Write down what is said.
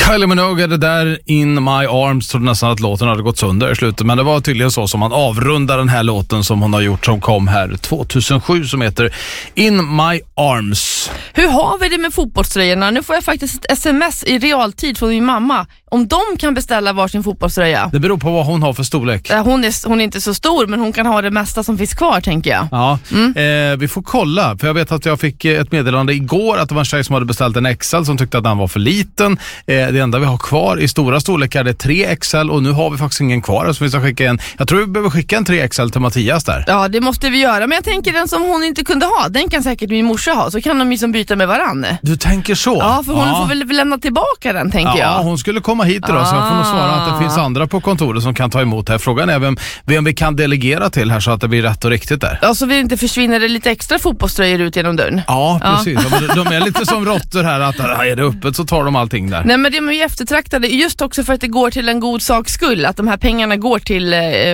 Kylie Minogue är det där, In My Arms. Trodde nästan att låten hade gått sönder i slutet, men det var tydligen så som man avrundar den här låten som hon har gjort, som kom här 2007, som heter In My Arms. Hur har vi det med fotbollströjorna? Nu får jag faktiskt ett sms i realtid från min mamma om de kan beställa varsin fotbollströja. Det beror på vad hon har för storlek. Hon är inte så stor, men hon kan ha det mesta som finns kvar, tänker jag. Ja, vi får kolla, för jag vet att jag fick ett meddelande igår att det var en tjej som hade beställt en XL som tyckte att den var för liten. Det enda vi har kvar i stora storlekar är 3XL, och nu har vi faktiskt ingen kvar, så vi ska skicka en. Jag tror vi behöver skicka en 3XL till Mattias där. Ja, det måste vi göra, men jag tänker den som hon inte kunde ha, den kan säkert min morsa ha, så kan de liksom byta med varann. Du tänker så? Ja, för hon får väl lämna tillbaka den, tänker jag. Ja, hon skulle komma hit idag, så jag får nog svara att det finns andra på kontoret som kan ta emot här. Frågan är vem vi kan delegera till här så att det blir rätt och riktigt där. Ja, så vi inte försvinner det lite extra fotbollströjor ut genom dörren. Ja, precis. De är lite som råttor här, att är det öppet så tar de allting där. Nej, men de är ju eftertraktade just också för att det går till en god sak skull, att de här pengarna går till